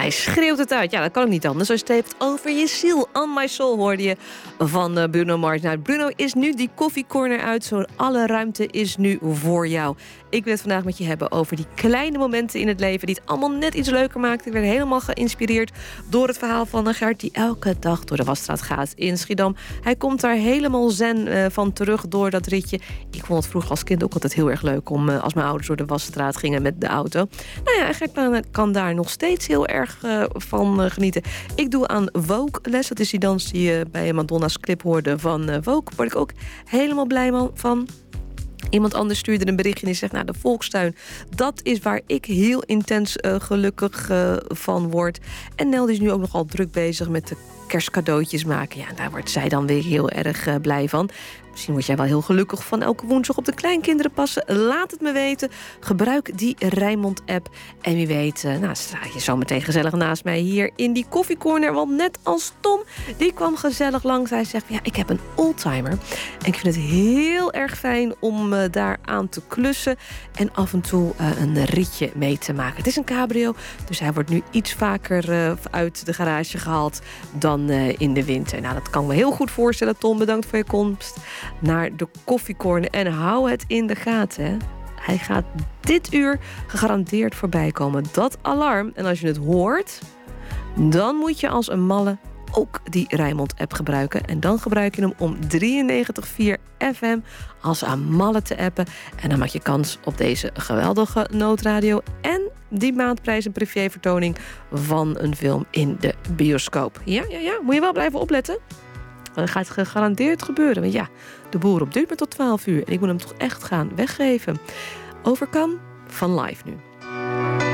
hij schreeuwt het uit. Ja, dat kan ook niet anders. Als je het hebt over je ziel. On My Soul hoorde je van Bruno Mars. Nou, Bruno is nu die koffiecorner uit. Zo alle ruimte is nu voor jou. Ik wil het vandaag met je hebben over die kleine momenten in het leven die het allemaal net iets leuker maakt. Ik werd helemaal geïnspireerd door het verhaal van Gert die elke dag door de Wasstraat gaat in Schiedam. Hij komt daar helemaal zen van terug door dat ritje. Ik vond het vroeger als kind ook altijd heel erg leuk om als mijn ouders door de Wasstraat gingen met de auto. Nou ja, Gert kan daar nog steeds heel erg van genieten. Ik doe aan Woke-les. Dat is die dans die je bij Madonna's clip hoorde van Woke. Word ik ook helemaal blij van. Iemand anders stuurde een berichtje en die zegt... nou, de Volkstuin, dat is waar ik heel intens gelukkig van word. En Nel is nu ook nogal druk bezig met de kerstcadeautjes maken. Ja, daar wordt zij dan weer heel erg blij van. Misschien word jij wel heel gelukkig van elke woensdag op de kleinkinderen passen. Laat het me weten. Gebruik die Rijnmond-app. En wie weet, sta je zo meteen gezellig naast mij hier in die koffiecorner. Want net als Tom, die kwam gezellig langs. Hij zegt, ja, ik heb een oldtimer. En ik vind het heel erg fijn om daar aan te klussen. En af en toe een ritje mee te maken. Het is een cabrio, dus hij wordt nu iets vaker uit de garage gehaald dan in de winter. Nou, dat kan ik me heel goed voorstellen. Tom, bedankt voor je komst naar de koffiecorner. En hou het in de gaten, hè. Hij gaat dit uur gegarandeerd voorbij komen. Dat alarm. En als je het hoort, dan moet je als een malle ook die Rijnmond-app gebruiken. En dan gebruik je hem om 93.4 FM als een malle te appen. En dan maak je kans op deze geweldige noodradio en die maandprijs een privévertoning van een film in de bioscoop. Ja, moet je wel blijven opletten. Dat gaat gegarandeerd gebeuren. Want ja, de boer op duurt maar tot 12 uur. En ik moet hem toch echt gaan weggeven. Overcome van Live nu.